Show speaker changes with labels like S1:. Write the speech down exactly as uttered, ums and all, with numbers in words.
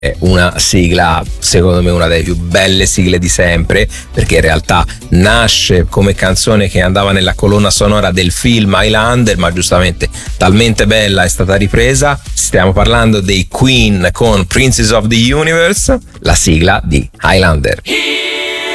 S1: È una sigla, secondo me, una delle più belle sigle di sempre, perché in realtà nasce come canzone che andava nella colonna sonora del film Highlander, ma giustamente talmente bella è stata ripresa. Stiamo parlando dei Queen con Princess of the Universe, la sigla di Highlander.